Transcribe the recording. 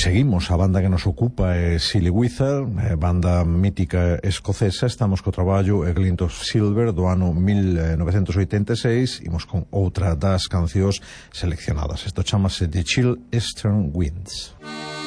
seguimos, a banda que nos ocupa é Silly Wizard, banda mítica escocesa. Estamos co traballo A Glint of Silver do ano 1986. Imos con outra das cancións seleccionadas. Isto chamase The Chill Eastern Winds.